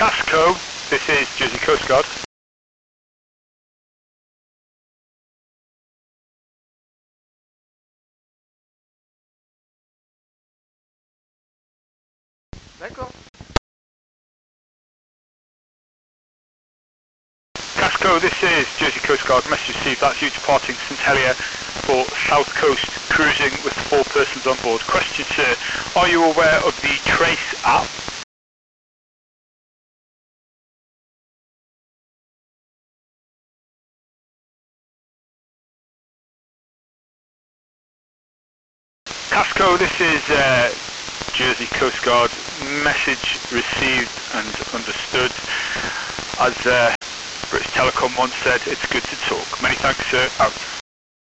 Casco, this is Jersey Coast Guard. D'accord. Casco, this is Jersey Coast Guard. Message received. That's you departing St Helier for South Coast, cruising with 4 persons on board. Question, sir, are you aware of the Trace app? Casco, this is Jersey Coast Guard. Message received and understood. As British Telecom once said, it's good to talk. Many thanks, sir. Out.